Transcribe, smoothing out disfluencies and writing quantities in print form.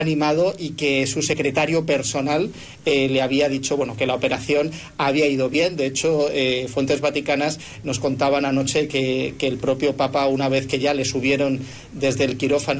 animado y que su secretario personal le había dicho que la operación había ido bien. De hecho, fuentes vaticanas nos contaban anoche que el propio Papa, una vez que ya le subieron desde el quirófano